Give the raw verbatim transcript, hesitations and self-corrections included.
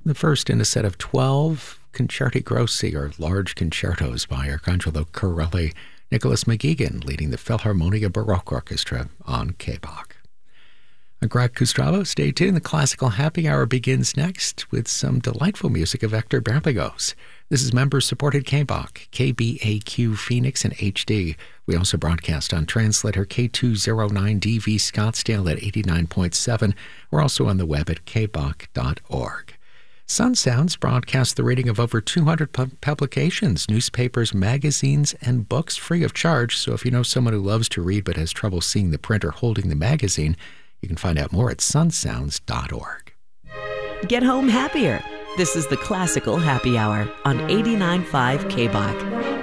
The first in a set of twelve concerti grossi, or large concertos, by Arcangelo Corelli. Nicholas McGeegan leading the Philharmonia Baroque Orchestra on K B O C. I'm Greg Kustravo. Stay tuned. The Classical Happy Hour begins next with some delightful music of Hector Berlioz. This is member-supported K B O C, K B A Q Phoenix and H D. We also broadcast on translator K two oh nine D V Scottsdale at eighty-nine point seven. We're also on the web at k b o c dot org. Sun Sounds broadcasts the reading of over two hundred pu- publications, newspapers, magazines, and books free of charge. So if you know someone who loves to read but has trouble seeing the printer holding the magazine, you can find out more at sun sounds dot org. Get home happier. This is the Classical Happy Hour on eighty-nine point five K B O C.